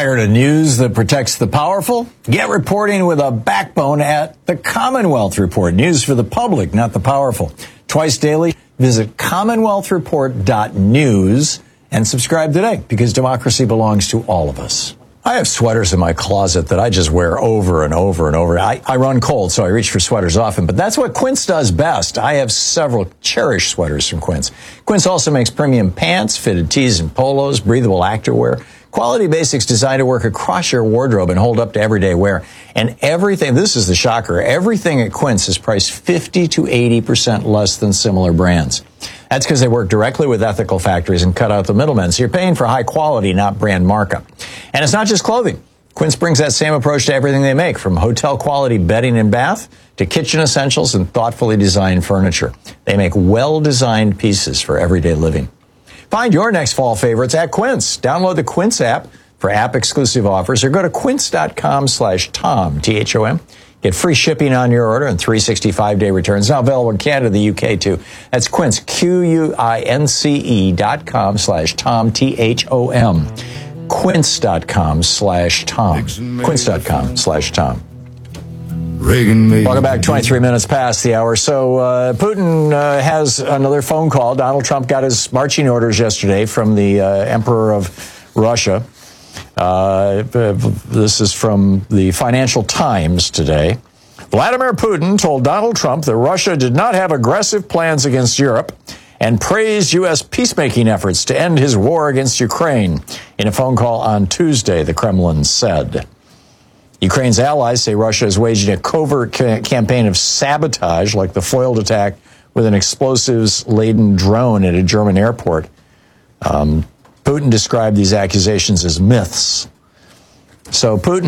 Tired of news that protects the powerful? Get reporting with a backbone at the Commonwealth Report. News for the public, not the powerful. Twice daily, visit commonwealthreport.news and subscribe today, because democracy belongs to all of us. I have sweaters in my closet that I just wear over and over and over. I run cold, so I reach for sweaters often, but that's what Quince does best. I have several cherished sweaters from Quince. Quince also makes premium pants, fitted tees and polos, breathable activewear, quality basics designed to work across your wardrobe and hold up to everyday wear. And everything, this is the shocker, everything at Quince is priced 50 to 80% less than similar brands. That's because they work directly with ethical factories and cut out the middlemen. So you're paying for high quality, not brand markup. And it's not just clothing. Quince brings that same approach to everything they make, from hotel quality bedding and bath to kitchen essentials and thoughtfully designed furniture. They make well-designed pieces for everyday living. Find your next fall favorites at Quince. Download the Quince app for app-exclusive offers or go to quince.com/Tom, T-H-O-M. Get free shipping on your order and 365-day returns. Now available in Canada, the UK, too. That's Quince, QUINCE.com/Tom, T-H-O-M. Quince.com/Tom. Quince.com/Tom. Welcome back, 23 minutes past the hour. So Putin has another phone call. Donald Trump got his marching orders yesterday from the Emperor of Russia. This is from the Financial Times today. Vladimir Putin told Donald Trump that Russia did not have aggressive plans against Europe and praised U.S. peacemaking efforts to end his war against Ukraine. In a phone call on Tuesday, the Kremlin said. Ukraine's allies say Russia is waging a covert campaign of sabotage, like the foiled attack with an explosives-laden drone at a German airport. Putin described these accusations as myths. So Putin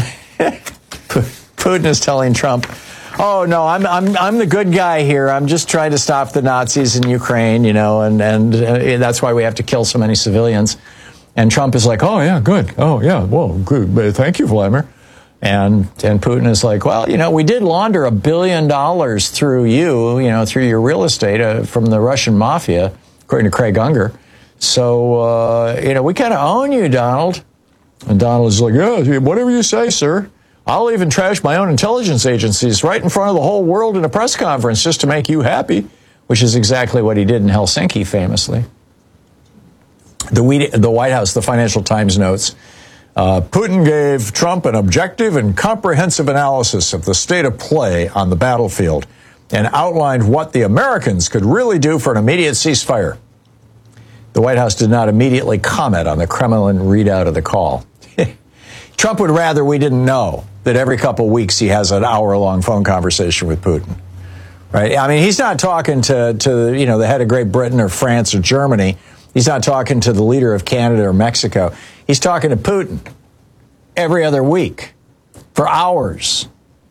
is telling Trump, "Oh no, I'm the good guy here. I'm just trying to stop the Nazis in Ukraine, you know, and that's why we have to kill so many civilians." And Trump is like, "Oh yeah, good. Oh yeah, well, good. Thank you, Vladimir." And Putin is like, "Well, you know, we did launder $1 billion through through your real estate from the Russian mafia, according to Craig Unger. So, we kind of own you, Donald." And Donald is like, "Yeah, whatever you say, sir. I'll even trash my own intelligence agencies right in front of the whole world in a press conference just to make you happy," which is exactly what he did in Helsinki, famously. The White House, the Financial Times notes, Putin gave Trump an objective and comprehensive analysis of the state of play on the battlefield and outlined what the Americans could really do for an immediate ceasefire. The White House did not immediately comment on the Kremlin readout of the call. Trump would rather we didn't know that every couple weeks he has an hour-long phone conversation with Putin, right? I mean, he's not talking to the head of Great Britain or France or Germany. He's not talking to the leader of Canada or Mexico. He's talking to Putin every other week for hours.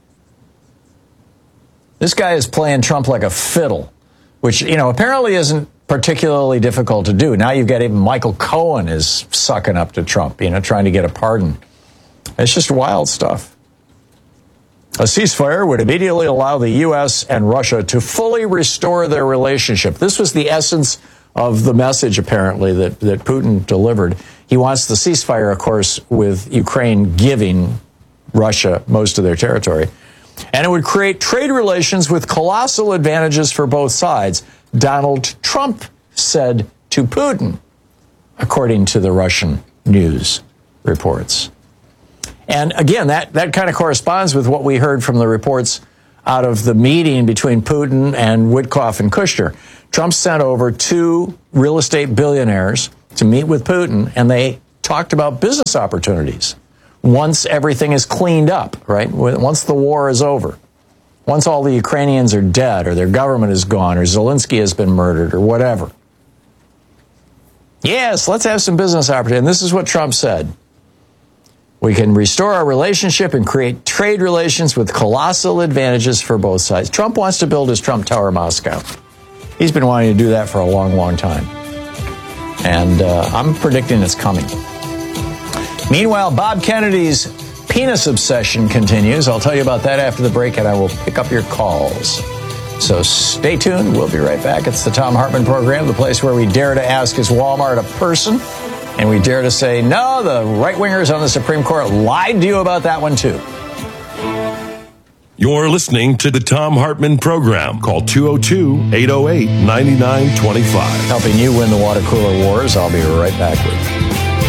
This guy is playing Trump like a fiddle, which, apparently isn't particularly difficult to do. Now you've got even Michael Cohen is sucking up to Trump, trying to get a pardon. It's just wild stuff. A ceasefire would immediately allow the U.S. and Russia to fully restore their relationship. This was the essence of the message, apparently, that Putin delivered. He wants the ceasefire, of course, with Ukraine giving Russia most of their territory. And it would create trade relations with colossal advantages for both sides, Donald Trump said to Putin, according to the Russian news reports. And again, that kind of corresponds with what we heard from the reports out of the meeting between Putin and Witkoff and Kushner. Trump sent over 2 real estate billionaires to meet with Putin, and they talked about business opportunities once everything is cleaned up, right? Once the war is over. Once all the Ukrainians are dead, or their government is gone, or Zelensky has been murdered, or whatever. Yes, let's have some business opportunity. And this is what Trump said. We can restore our relationship and create trade relations with colossal advantages for both sides. Trump wants to build his Trump Tower Moscow. He's been wanting to do that for a long, long time. And I'm predicting it's coming. Meanwhile, Bob Kennedy's penis obsession continues. I'll tell you about that after the break, and I will pick up your calls. So stay tuned. We'll be right back. It's the Thom Hartmann Program, the place where we dare to ask, is Walmart a person And we dare to say, no, the right-wingers on the Supreme Court lied to you about that one, too. You're listening to the Thom Hartmann Program. Call 202-808-9925. Helping you win the water cooler wars. I'll be right back with you.